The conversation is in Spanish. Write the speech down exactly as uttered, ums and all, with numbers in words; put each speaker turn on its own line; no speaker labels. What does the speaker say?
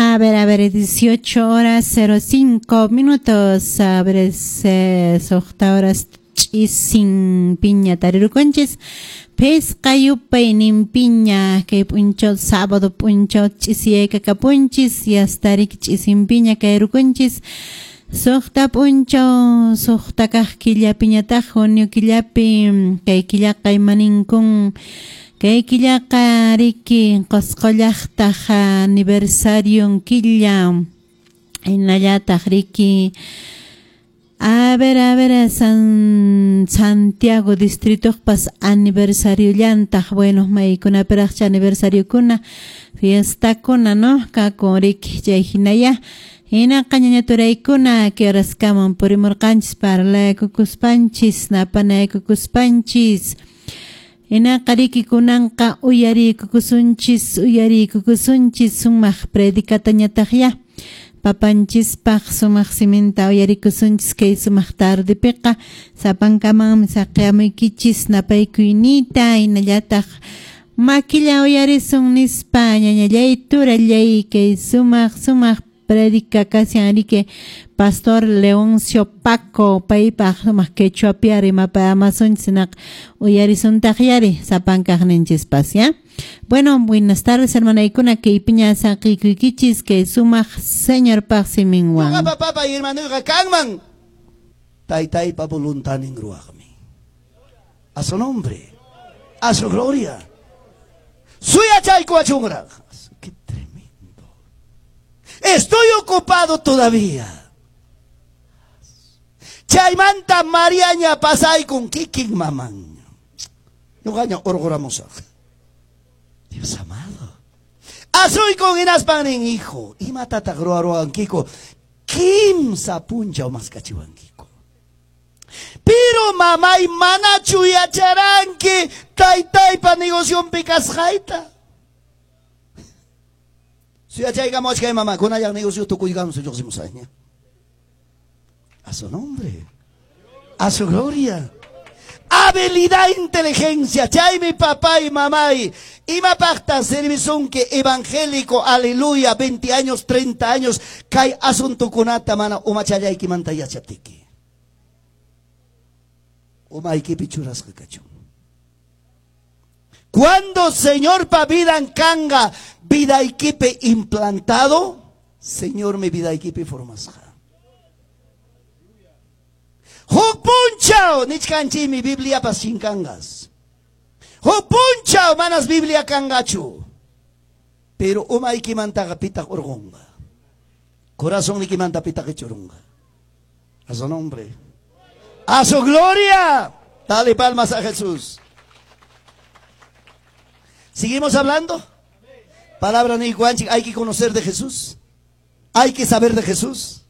A ver, a ver, dieciocho horas cero cinco minutos. A ver, sohta horas y sin piña tariruconches. Pesca yupay nin piña que puncho sábado puncho chisieka capunchis y hasta sin piña que ruconchis. Sohta puncho, sohta kajkilla piñata junio killapi, que killaqa imaninkun. Kay killaqa riki qosqollaqtaq aniversario killa hinallataq riki a ver a ver San Santiago distrito pas aniversario llantaq buenos maykunapiraqcha aniversario kuna fiesta kuna no kako riki chay hinaya hina qañañaturaykuna que horas kaman purimurqanchis parla kukuspanchis napana kukuspanchis Ina qariki kunanqa uyari kukusunchis uyari kukusunchis sumaq predicatañataqya papanchispaq sumaq siminta uyari kusunchis kay sumaq tardepiqa sapankaman saqiamuykichis napaykuynita hinallataq makilla uyarisun nispa ñañallay turallay kay sumaq sumaq predica casi que Pastor Leoncio Paco paypaq sumaq quechua rima pa Amazon sinak uyarizun tagyari sapankaqninchis ¿ya? Bueno, buenas tardes hermana Ikuna que ipiña saqikukichis que sumaq señor Paximinwan.
Mga papa y hermano kangman. Taytay pa voluntad en gruagmi. A su nombre, a su gloria. Suya chay kuachungra. Qué tremendo. Estoy ocupado todavía. Chaymanta Mariaña pasay con kiking mamán. No gaña orgoramos. Dios amado. Asoy con inaspan en hijo. Y matata groaroan kiko. Kim sapuncha o más cachiwan kiko. Pero mamá y mana chuya charanque. Tai tai pa negocio picas jaita. Si ya chaygamos que mamá con allá negocio tu cuidamos yo somos años. A su nombre, a su gloria, habilidad, inteligencia, chay mi papá y mamá y ima pacta servicio que evangélico, aleluya, veinte años, treinta años, kay asunto kunata mana umachayay ki mantaya chaptiki. Umay ki pichuras kakachun. Cuando Señor pa vida en kanga, vida equipe implantado, Señor mi vida equipe formasja. Hupunchao, nichkanchi mi Biblia pasinkangas. Hupunchao, manas Biblia kangachu. Pero umay kimanta pita orgonga. Corazón ni kimanta pita churunga. A su nombre. A su gloria. Dale palmas a Jesús. ¿Seguimos hablando? Palabra ni guanchi, hay que conocer de Jesús. Hay que saber de Jesús.